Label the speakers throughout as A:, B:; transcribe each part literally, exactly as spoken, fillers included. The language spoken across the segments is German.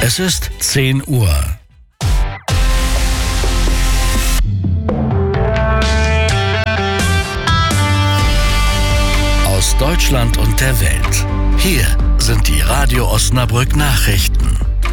A: Es ist zehn Uhr. Aus Deutschland und der Welt. Hier sind die Radio Osnabrück Nachrichten.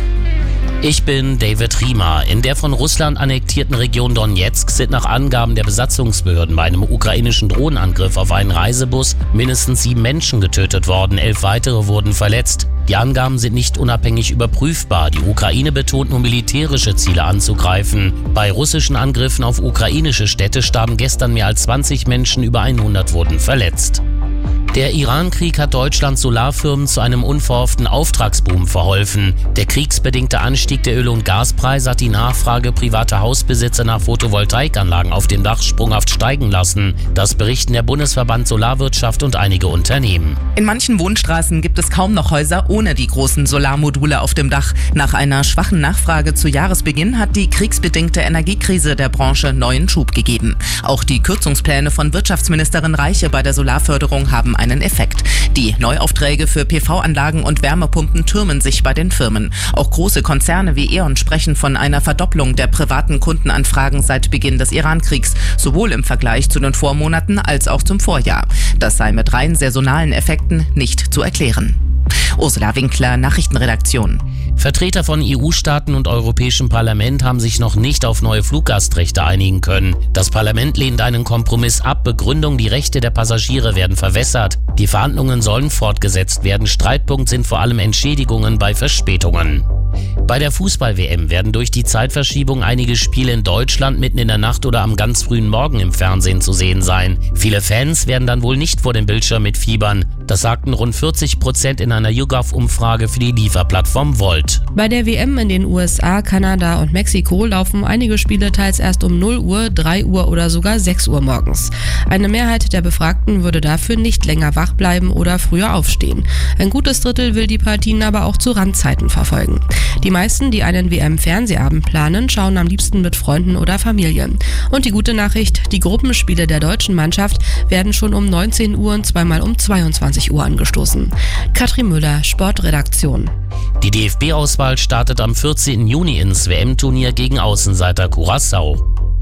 B: Ich bin David Riemer. In der von Russland annektierten Region Donetsk sind nach Angaben der Besatzungsbehörden bei einem ukrainischen Drohnenangriff auf einen Reisebus mindestens sieben Menschen getötet worden, elf weitere wurden verletzt. Die Angaben sind nicht unabhängig überprüfbar. Die Ukraine betont nur militärische Ziele anzugreifen. Bei russischen Angriffen auf ukrainische Städte starben gestern mehr als zwanzig Menschen, über hundert wurden verletzt. Der Iran-Krieg hat Deutschlands Solarfirmen zu einem unverhofften Auftragsboom verholfen. Der kriegsbedingte Anstieg der Öl- und Gaspreise hat die Nachfrage privater Hausbesitzer nach Photovoltaikanlagen auf dem Dach sprunghaft steigen lassen. Das berichten der Bundesverband Solarwirtschaft und einige Unternehmen.
C: In manchen Wohnstraßen gibt es kaum noch Häuser ohne die großen Solarmodule auf dem Dach. Nach einer schwachen Nachfrage zu Jahresbeginn hat die kriegsbedingte Energiekrise der Branche neuen Schub gegeben. Auch die Kürzungspläne von Wirtschaftsministerin Reiche bei der Solarförderung haben einen Effekt. Die Neuaufträge für P V-Anlagen und Wärmepumpen türmen sich bei den Firmen. Auch große Konzerne wie E.ON sprechen von einer Verdopplung der privaten Kundenanfragen seit Beginn des Iran-Kriegs, sowohl im Vergleich zu den Vormonaten als auch zum Vorjahr. Das sei mit rein saisonalen Effekten nicht zu erklären. Ursula Winkler, Nachrichtenredaktion.
B: Vertreter von E U-Staaten und Europäischem Parlament haben sich noch nicht auf neue Fluggastrechte einigen können. Das Parlament lehnt einen Kompromiss ab. Begründung: die Rechte der Passagiere werden verwässert. Die Verhandlungen sollen fortgesetzt werden. Streitpunkt sind vor allem Entschädigungen bei Verspätungen. Bei der Fußball-W M werden durch die Zeitverschiebung einige Spiele in Deutschland mitten in der Nacht oder am ganz frühen Morgen im Fernsehen zu sehen sein. Viele Fans werden dann wohl nicht vor dem Bildschirm mitfiebern. Das sagten rund vierzig Prozent in einer YouGov-Umfrage für die Lieferplattform Volt.
D: Bei der W M in den U S A, Kanada und Mexiko laufen einige Spiele teils erst um null Uhr, drei Uhr oder sogar sechs Uhr morgens. Eine Mehrheit der Befragten würde dafür nicht länger wach bleiben oder früher aufstehen. Ein gutes Drittel will die Partien aber auch zu Randzeiten verfolgen. Die meisten, die einen W M-Fernsehabend planen, schauen am liebsten mit Freunden oder Familie. Und die gute Nachricht: die Gruppenspiele der deutschen Mannschaft werden schon um neunzehn Uhr und zweimal um zweiundzwanzig Uhr angestoßen. Katrin Müller, Sportredaktion.
B: Die D F B-Auswahl startet am vierzehnten Juni ins W M-Turnier gegen Außenseiter Curaçao.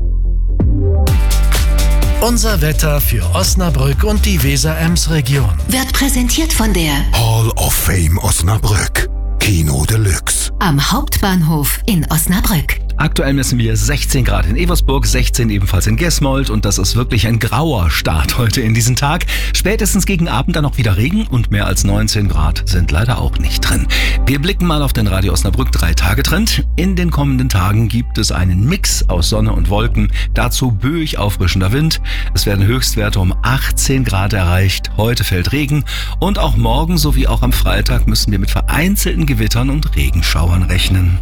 A: Unser Wetter für Osnabrück und die Weser-Ems-Region
E: Wird präsentiert von der
F: Hall of Fame Osnabrück. Kino Deluxe.
E: Am Hauptbahnhof in Osnabrück.
G: Aktuell messen wir sechzehn Grad in Eversburg, sechzehn ebenfalls in Gesmold und das ist wirklich ein grauer Start heute in diesen Tag. Spätestens gegen Abend dann auch wieder Regen und mehr als neunzehn Grad sind leider auch nicht drin. Wir blicken mal auf den Radio Osnabrück drei Tage Trend. In den kommenden Tagen gibt es einen Mix aus Sonne und Wolken, dazu böig auffrischender Wind. Es werden Höchstwerte um achtzehn Grad erreicht, heute fällt Regen und auch morgen sowie auch am Freitag müssen wir mit vereinzelten Gewittern und Regenschauern rechnen.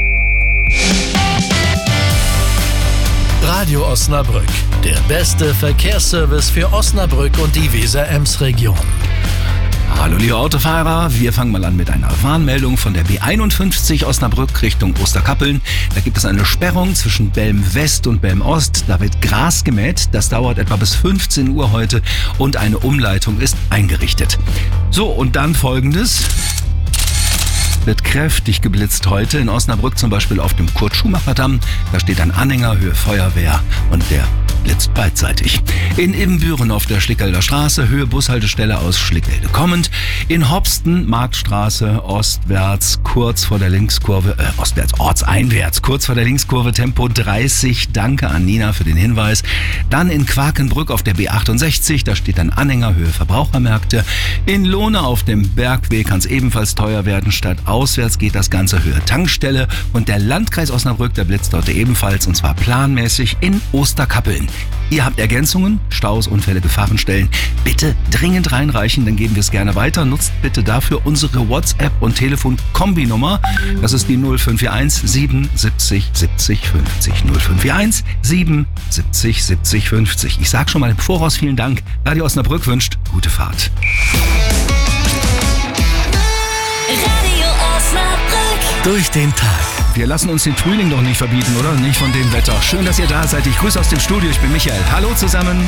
A: Radio Osnabrück, der beste Verkehrsservice für Osnabrück und die Weser-Ems-Region.
G: Hallo liebe Autofahrer, wir fangen mal an mit einer Warnmeldung von der B einundfünfzig Osnabrück Richtung Osterkappeln. Da gibt es eine Sperrung zwischen Belm West und Belm Ost. Da wird Gras gemäht, das dauert etwa bis fünfzehn Uhr heute und eine Umleitung ist eingerichtet. So, und dann Folgendes. Wird kräftig geblitzt heute in Osnabrück, zum Beispiel auf dem Kurt-Schumacher-Damm. Da steht ein Anhänger, Höhe Feuerwehr und der blitzt beidseitig. In Ibbenbüren auf der Schlickelder Straße, Höhe Bushaltestelle aus Schlickelde kommend. In Hopsten, Marktstraße, ostwärts, kurz vor der Linkskurve, äh, ostwärts, ortseinwärts, kurz vor der Linkskurve, Tempo dreißig. Danke an Nina für den Hinweis. Dann in Quakenbrück auf der B achtundsechzig, da steht ein Anhänger, Höhe Verbrauchermärkte. In Lohne auf dem Bergweg kann es ebenfalls teuer werden. Statt auswärts geht das Ganze Höhe Tankstelle. Und der Landkreis Osnabrück, der blitzt dort ebenfalls und zwar planmäßig in Osterkappeln. Ihr habt Ergänzungen, Staus, Unfälle, Gefahrenstellen, bitte dringend reinreichen, dann geben wir es gerne weiter. Nutzt bitte dafür unsere WhatsApp- und Telefon-Kombi-Nummer. Das ist die null fünf vier eins sieben siebzig siebzig fünfzig. null fünf vier eins sieben siebzig siebzig fünfzig. Ich sag schon mal im Voraus vielen Dank. Radio Osnabrück wünscht gute Fahrt.
E: Radio Osnabrück.
A: Durch den Tag.
G: Wir lassen uns den Frühling doch nicht verbieten, oder? Nicht von dem Wetter. Schön, dass ihr da seid. Ich grüße aus dem Studio. Ich bin Michael. Hallo zusammen.